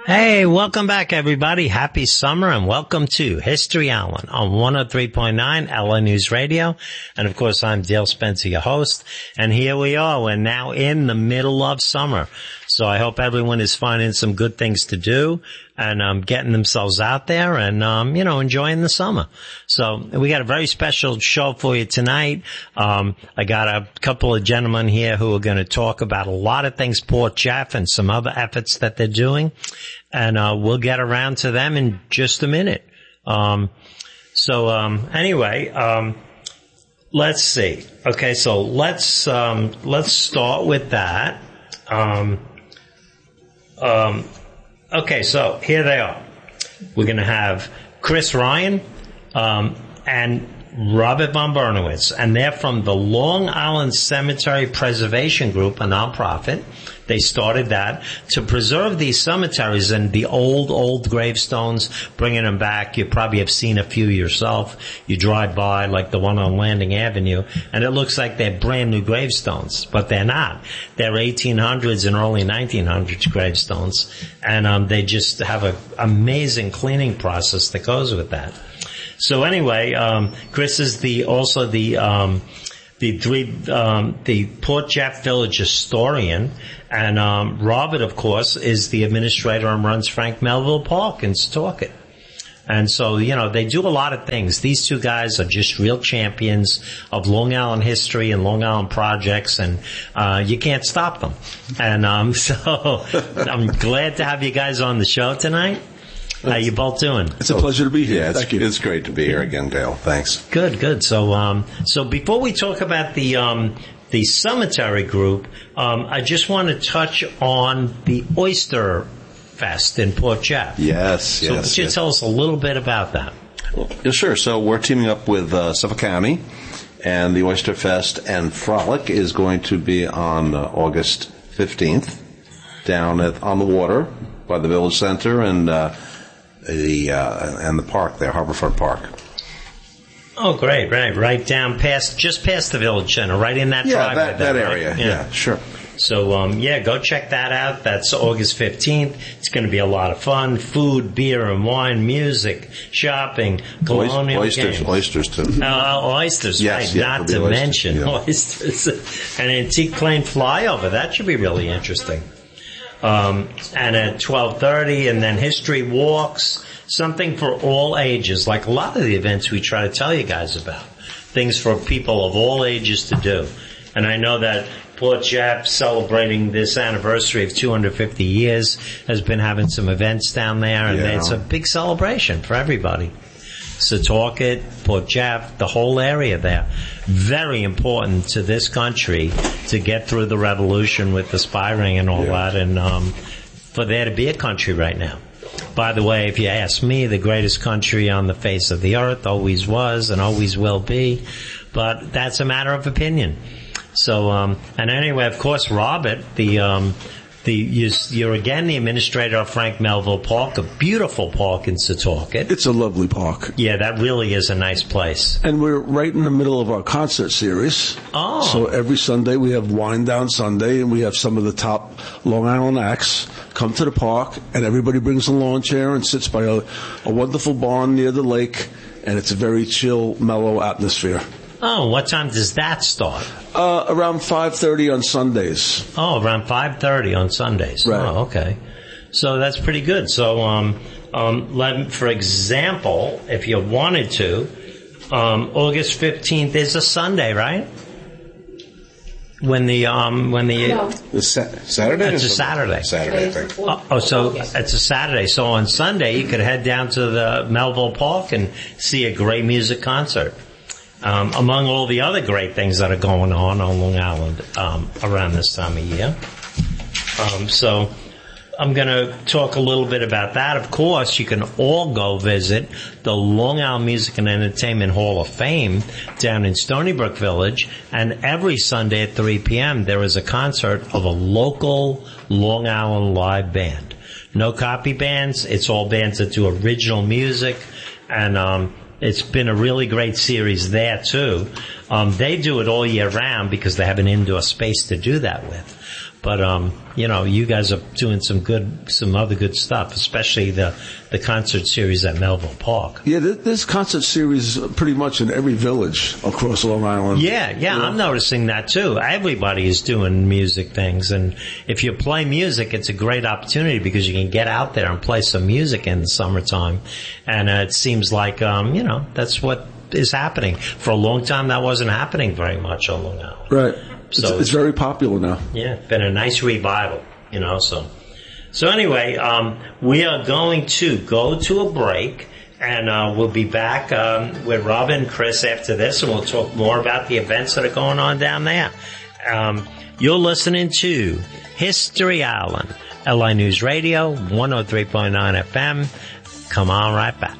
Hey, welcome back, everybody. Happy summer, and welcome to History Island on 103.9 LA News Radio. And of course, I'm Dale Spencer, your host. And here we are. We're now in the middle of summer. So I hope everyone is finding some good things to do and getting themselves out there and enjoying the summer. So we got a very special show for you tonight. I got a couple of gentlemen here who are going to talk about a lot of things, Port Jeff and some other efforts that they're doing. And we'll get around to them in just a minute. Anyway, let's see. Okay, so let's start with that. Okay, so here they are. We're going to have Chris Ryan and Robert von Bernowitz, and they're from the Long Island Cemetery Preservation Group, a nonprofit. They started that to preserve these cemeteries and the old gravestones, bringing them back. You probably have seen a few yourself. You drive by, like the one on Landing Avenue, and it looks like they're brand new gravestones, but they're not. They're 1800s and early 1900s gravestones, and they just have an amazing cleaning process that goes with that. So anyway, Chris is the Port Jeff Village historian, and Robert, of course, is the administrator and runs Frank Melville Park in Setauket. And so, they do a lot of things. These two guys are just real champions of Long Island history and Long Island projects, and you can't stop them. And so I'm glad to have you guys on the show tonight. How you both doing? It's a pleasure to be here. Yeah, Thank you. It's great to be here again, Dale. Thanks. Good. So before we talk about the cemetery group, I just want to touch on the Oyster Fest in Port Jeff. Yes. Could you tell us a little bit about that? Well, yeah, sure. So we're teaming up with Suffolk County, and the Oyster Fest and Frolic is going to be on August 15th down on the water by the Village Center and the park there, Harborfront Park. Oh, great! Right down just past the Village Center, right in that driveway. That right? area. Yeah, sure. So, go check that out. That's August 15th. It's going to be a lot of fun. Food, beer and wine, music, shopping, colonial games. Oysters too. Oysters, yes, right. Yeah, not to mention oysters. An antique plane flyover. That should be really interesting. And at 12:30, and then history walks, something for all ages, like a lot of the events we try to tell you guys about. Things for people of all ages to do. And I know that Port Jeff, celebrating this anniversary of 250 years, has been having some events down there, and it's a big celebration for everybody. Setauket, Port Jeff, the whole area there. Very important to this country to get through the revolution with the spy ring and all that, and for there to be a country right now. By the way, if you ask me, the greatest country on the face of the earth always was and always will be, but that's a matter of opinion. So, and anyway, of course, Robert, you're again the administrator of Frank Melville Park, a beautiful park in Setauket. It's a lovely park. Yeah, that really is a nice place. And we're right in the middle of our concert series. Oh. So every Sunday we have Wind Down Sunday, and we have some of the top Long Island acts come to the park, and everybody brings a lawn chair and sits by a wonderful barn near the lake, and it's a very chill, mellow atmosphere. Oh, what time does that start? Around 5:30 on Sundays. Oh, around 5:30 on Sundays. Right. Oh, okay. So that's pretty good. So, for example, if you wanted to, August 15th is a Sunday, right? Saturday? It's a Saturday. Saturday, I think. So it's a Saturday. So on Sunday, you could head down to the Melville Park and see a great music concert. Among all the other great things that are going on Long Island around this time of year. So I'm going to talk a little bit about that. Of course, you can all go visit the Long Island Music and Entertainment Hall of Fame down in Stony Brook Village, and every Sunday at 3 p.m. there is a concert of a local Long Island live band. No copy bands. It's all bands that do original music, and it's been a really great series there, too. They do it all year round because they have an indoor space to do that with. But, you guys are doing some other good stuff, especially the concert series at Melville Park. Yeah, this concert series is pretty much in every village across Long Island. Yeah, I'm noticing that too. Everybody is doing music things, and if you play music, it's a great opportunity because you can get out there and play some music in the summertime. And it seems like, that's what is happening. For a long time, that wasn't happening very much on Long Island. Right. So it's very popular now. Yeah, been a nice revival, So anyway, we are going to go to a break, and we'll be back with Rob and Chris after this, and we'll talk more about the events that are going on down there. You're listening to History Island, LI News Radio, 103.9 FM. Come on right back.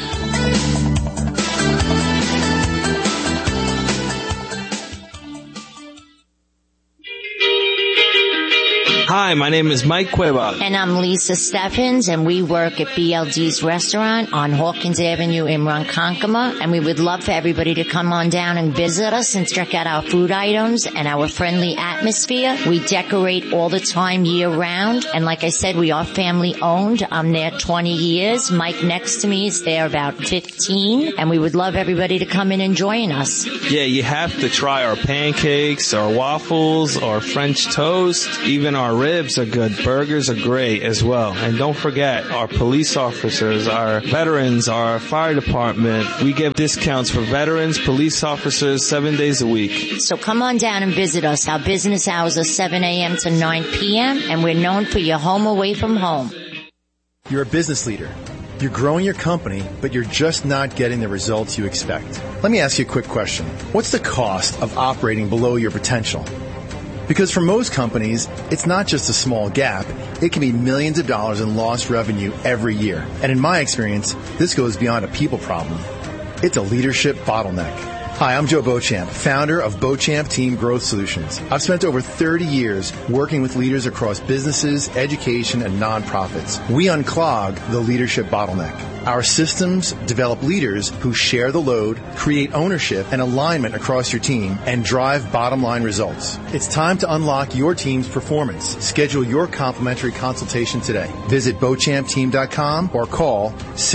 Hi, my name is Mike Cueva. And I'm Lisa Steffens, and we work at BLD's restaurant on Hawkins Avenue in Ronkonkoma. And we would love for everybody to come on down and visit us and check out our food items and our friendly atmosphere. We decorate all the time year round. And like I said, we are family owned. I'm there 20 years. Mike next to me is there about 15. And we would love everybody to come in and join us. Yeah, you have to try our pancakes, our waffles, our French toast, even our ribs are good. Burgers are great as well. And don't forget, our police officers, our veterans, our fire department, we give discounts for veterans, police officers 7 days a week. So come on down and visit us. Our business hours are 7 a.m. to 9 p.m. and we're known for your home away from home. You're a business leader. You're growing your company, but you're just not getting the results you expect. Let me ask you a quick question. What's the cost of operating below your potential? Because for most companies, it's not just a small gap. It can be millions of dollars in lost revenue every year. And in my experience, this goes beyond a people problem. It's a leadership bottleneck. Hi, I'm Joe Beauchamp, founder of Beauchamp Team Growth Solutions. I've spent over 30 years working with leaders across businesses, education, and nonprofits. We unclog the leadership bottleneck. Our systems develop leaders who share the load, create ownership and alignment across your team, and drive bottom-line results. It's time to unlock your team's performance. Schedule your complimentary consultation today. Visit BeauchampTeam.com or call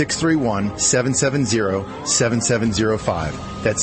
631-770-7705. That's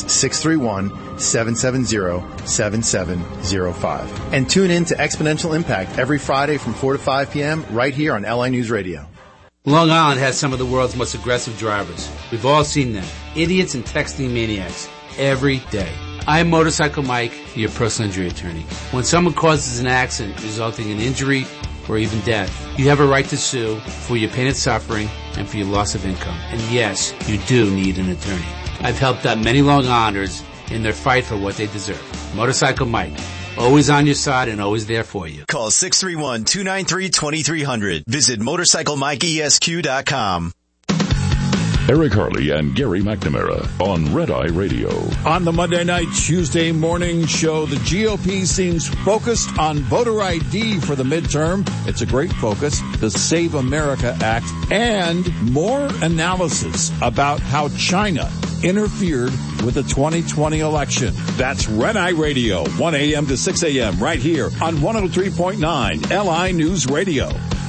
631-770-7705. And tune in to Exponential Impact every Friday from 4 to 5 p.m. right here on LI News Radio. Long Island has some of the world's most aggressive drivers. We've all seen them. Idiots and texting maniacs. Every day. I'm Motorcycle Mike, your personal injury attorney. When someone causes an accident resulting in injury or even death, you have a right to sue for your pain and suffering and for your loss of income. And yes, you do need an attorney. I've helped out many Long Islanders in their fight for what they deserve. Motorcycle Mike. Always on your side and always there for you. Call 631-293-2300. Visit MotorcycleMikeESQ.com. Eric Harley and Gary McNamara on Red Eye Radio. On the Monday night, Tuesday morning show, the GOP seems focused on voter ID for the midterm. It's a great focus, the Save America Act, and more analysis about how China interfered with the 2020 election. That's Red Eye Radio, 1 a.m. to 6 a.m. right here on 103.9 LI News Radio.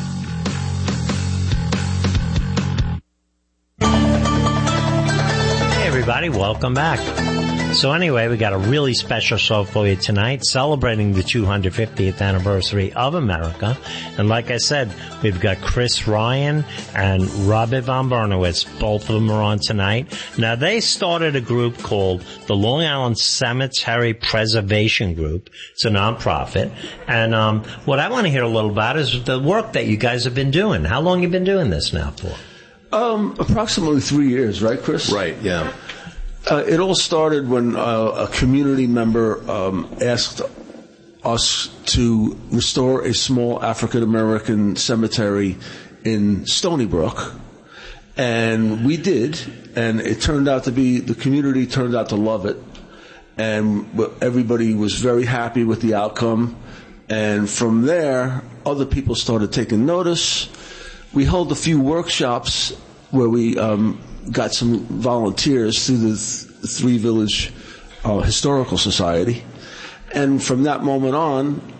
Everybody, welcome back. So anyway, we got a really special show for you tonight, celebrating the 250th anniversary of America. And like I said, we've got Chris Ryan and Robert von Bernowitz. Both of them are on tonight. Now, they started a group called the Long Island Cemetery Preservation Group. It's a nonprofit. And what I want to hear a little about is the work that you guys have been doing. How long have you been doing this now for? Approximately 3 years, right, Chris? Right, yeah. It all started when a community member asked us to restore a small African-American cemetery in Stony Brook. And we did, and it turned out to be, the community turned out to love it. And everybody was very happy with the outcome. And from there, other people started taking notice. We held a few workshops where we got some volunteers through the Three Village Historical Society. And from that moment on,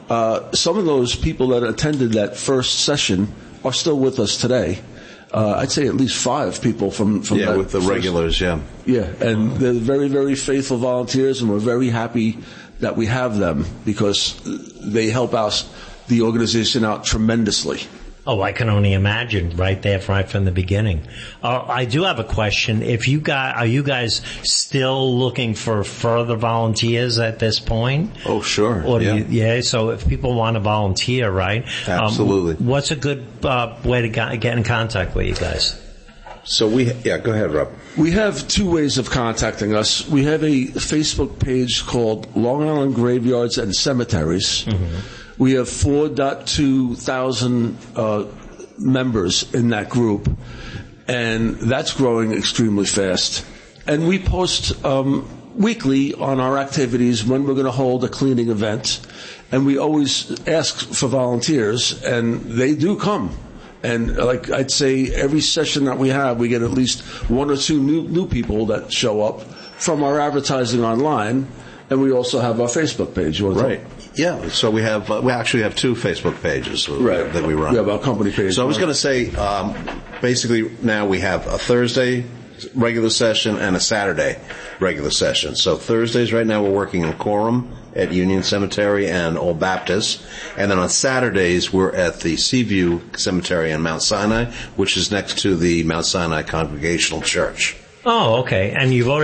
some of those people that attended that first session are still with us today. I'd say at least 5 people from that with the regulars, Yeah, and they're very, very faithful volunteers, and we're very happy that we have them because they help us, the organization, out tremendously. Oh, I can only imagine right there, right from the beginning. I do have a question. Are you guys still looking for further volunteers at this point? Oh, sure. Or so if people want to volunteer, right? Absolutely. What's a good way to get in contact with you guys? So go ahead, Rob. We have 2 ways of contacting us. We have a Facebook page called Long Island Graveyards and Cemeteries. Mm-hmm. We have 4.2 thousand members in that group, and that's growing extremely fast. And we post weekly on our activities when we're going to hold a cleaning event, and we always ask for volunteers, and they do come. And like I'd say, every session that we have, we get at least 1 or 2 new people that show up from our advertising online, and we also have our Facebook page. Right. Yeah, so we actually have 2 Facebook pages that we run. We have our company page. So I was going to say, basically now we have a Thursday regular session and a Saturday regular session. So Thursdays right now we're working in Coram at Union Cemetery and Old Baptist. And then on Saturdays we're at the Seaview Cemetery in Mount Sinai, which is next to the Mount Sinai Congregational Church. Oh, okay. And you've already